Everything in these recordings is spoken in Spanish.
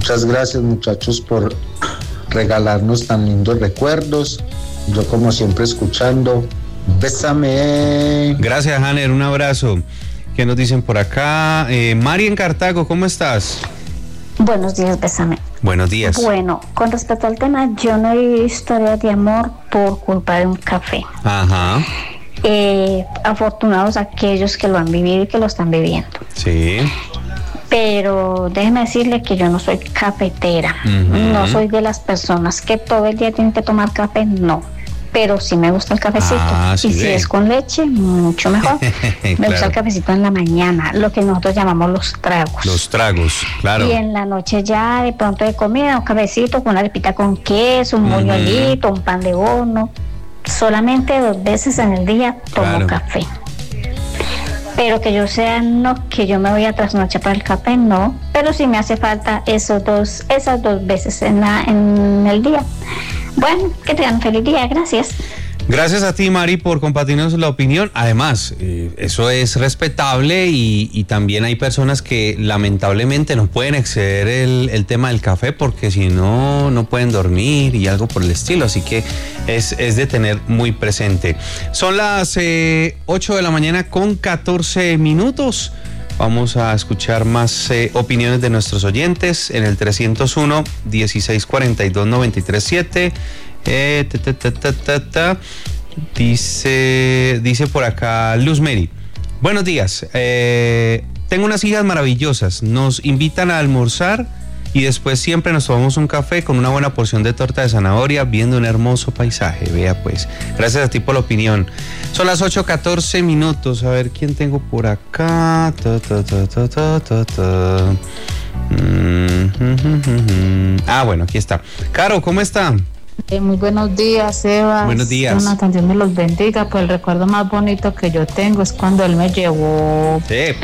Muchas gracias, muchachos, por regalarnos tan lindos recuerdos. Yo, como siempre, escuchando. Bésame. Gracias, Hanner, un abrazo. ¿Qué nos dicen por acá? Mari en Cartago, ¿cómo estás? Buenos días, Bésame. Buenos días. Bueno, con respecto al tema, yo no he vivido historias de amor por culpa de un café. Ajá. Afortunados aquellos que lo han vivido y que lo están viviendo. Sí. Pero déjeme decirle que yo no soy cafetera. No soy de las personas que todo el día tienen que tomar café, no. Pero sí me gusta el cafecito. Sí, y si es con leche, mucho mejor. Me gusta el cafecito en la mañana, lo que nosotros llamamos los tragos. Los tragos, claro. Y en la noche ya de pronto de comida, un cafecito con una arepita con queso, un buñuelito, un pan de horno. Solamente 2 veces en el día tomo café. Pero que yo sea, no, que yo me voy a trasnochar para el café, no. Pero sí me hace falta esas dos veces en el día. Bueno, que tengan un feliz día, gracias. Gracias a ti, Mari, por compartirnos la opinión. Además, eso es respetable y también hay personas que lamentablemente no pueden exceder el tema del café porque si no, no pueden dormir y algo por el estilo. Así que es de tener muy presente. Son las 8 de la mañana con 14 minutos. Vamos a escuchar más opiniones de nuestros oyentes en el 301-1642-937. Dice por acá Luz Mary. Buenos días. Tengo unas hijas maravillosas. Nos invitan a almorzar y después siempre nos tomamos un café con una buena porción de torta de zanahoria viendo un hermoso paisaje. Vea pues. Gracias a ti por la opinión. Son las 8:14 minutos. A ver quién tengo por acá. Bueno, aquí está. Caro, ¿cómo está? Muy buenos días, Sebas. Buenos días. Una Dios me los bendiga. Pues el recuerdo más bonito que yo tengo es cuando él me llevó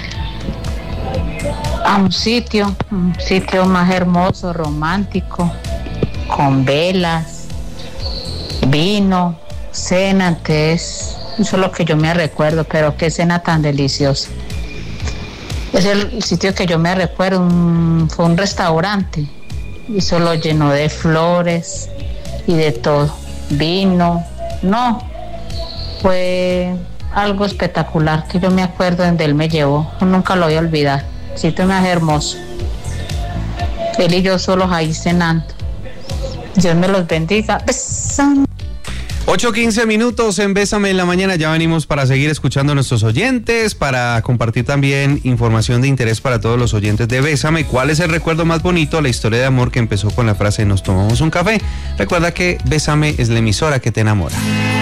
a un sitio más hermoso, romántico, con velas, vino, cena. Entonces, eso es lo que yo me recuerdo, pero qué cena tan deliciosa. Es el sitio que yo me recuerdo, fue un restaurante, y eso lo llenó de flores y de todo, vino, fue algo espectacular que yo me acuerdo donde él me llevó, nunca lo voy a olvidar, sitio más hermoso, él y yo solos ahí cenando. Dios me los bendiga. Besame. 8:15 minutos en Bésame en la mañana. Ya venimos para seguir escuchando a nuestros oyentes, para compartir también información de interés para todos los oyentes de Bésame. ¿Cuál es el recuerdo más bonito? La historia de amor que empezó con la frase "nos tomamos un café". Recuerda que Bésame es la emisora que te enamora.